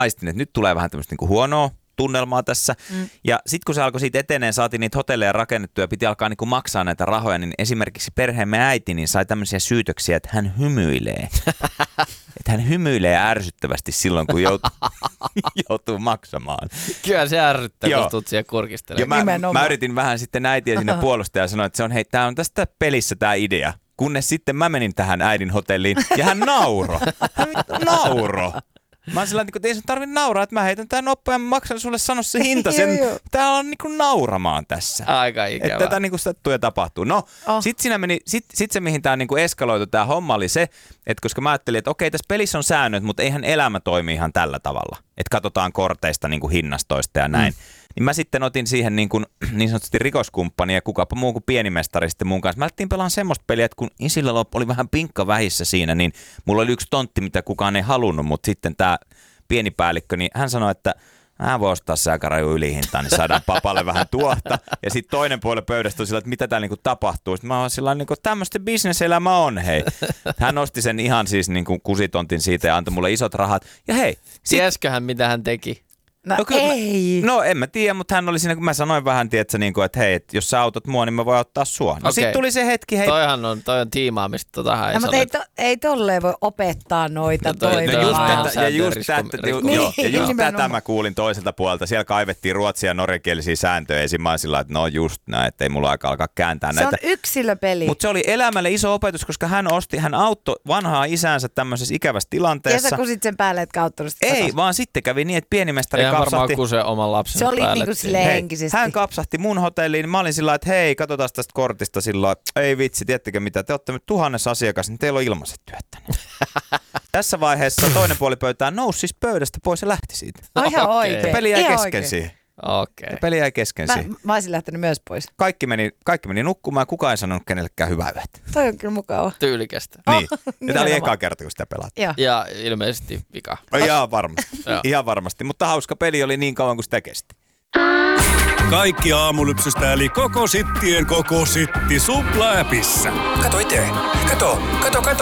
aistin, että nyt tulee vähän tämmöistä niinku huonoa tunnelmaa tässä. Ja sitten kun se alkoi siitä eteneen, saatiin niitä hotelleja rakennettua ja piti alkaa niinku maksaa näitä rahoja, niin esimerkiksi perheemme äiti niin sai tämmöisiä syytöksiä, että hän hymyilee. Että hän hymyilee ärsyttävästi silloin, kun joutuu maksamaan. Kyllä se ärsyttää, kun tuut siihen kurkistelemaan. Ja mä yritin vähän sitten äitiä sinne puolustaa ja sanoin, että se on, hei, tää on tästä pelissä tää idea. Kunnes sitten mä menin tähän äidin hotelliin ja hän nauro. Mä oon sillä, että ei sun tarvitse nauraa, että mä heitän tää nopea ja mä maksan sulle, sano se hinta. Täällä on niinku nauramaan tässä. Aika ikävä. Että tätä niinku sattuu ja tapahtuu. No, sit se mihin tää niinku eskaloitu tää homma oli se, että koska mä ajattelin, että okei, tässä pelissä on säännöt, mutta eihän elämä toimi ihan tällä tavalla. Että katsotaan korteista niinku hinnastoista ja näin. Niin mä sitten otin siihen niin sanotusti rikoskumppania ja kukapa muu kuin pienimestari sitten mun kanssa. Mä alettiin pelaamaan semmoista peliä, että kun isillä oli vähän pinkka vähissä siinä, niin mulla oli yksi tontti, mitä kukaan ei halunnut, mutta sitten tää pieni päällikkö, niin hän sanoi, että mä voin ostaa se aika raju ylihintaan, niin saadaan papalle vähän tuohta. Ja sitten toinen puoli pöydästä on sillä, että mitä täällä niinku tapahtuu. Sitten mä oon sillä niin kuin tämmöistä bisneselämä on, hei. Hän osti sen ihan siis niin kuin kusitontin siitä ja antoi mulle isot rahat. Ja hei. Tiesiköhän mitä hän teki? No ei. No en mä tiedä, mutta hän oli siinä, kun mä sanoin vähän, tietsä, niin kuin, että hei, että jos sä autot mua, niin mä voin ottaa sua. No sit tuli se hetki, hei. Toi on tiimaamista tähän. No, mutta ei tolleen voi opettaa noita toimimaan. Ja just tätä mä kuulin toiselta puolelta. Siellä kaivettiin ruotsia ja norjankielisiä sääntöjä esiin. Mä oon sillä, että no just näin, että ei mulla aikaa alkaa kääntää näitä. Se on yksilöpeli. Mutta se oli elämälle iso opetus, koska hän auttoi vanhaa isäänsä tämmöisessä ikävässä tilanteessa. Ja sä kusit sen päälle, et kauttanut sitä ei, vaan sitten kävi niin, että pienimestari kapsahti. Se oman lapsen se oli päälle. niinku silleen henkisesti. Hän kapsahti mun hotelliin. Mä olin sillä, että hei, katsotaan tästä kortista sillä, ei vitsi, tiedättekö mitä, te olette 1000 asiakas, niin teillä on ilmaiset työt tänne. Tässä vaiheessa toinen puoli pöytää nousi siis pöydästä pois ja lähti siitä. Ihan oikein. Ja peli jäi kesken siihen. Okei. Peli jäi kesken siihen. Mä olisin lähtenyt myös pois. Kaikki meni nukkumaan ja kukaan ei sanonut kenellekään hyvää yötä. Toi on kyllä mukava. Tyylikästä. Niin. Ja tää oli eka kerta, kun sitä pelattiin. Ja ilmeisesti vika. Ihan varmasti. Mutta hauska peli oli niin kauan kuin sitä kesti. Kaikki aamulypsystä eli koko sittien koko sitti Supla-appissa. Kato itse. Kato.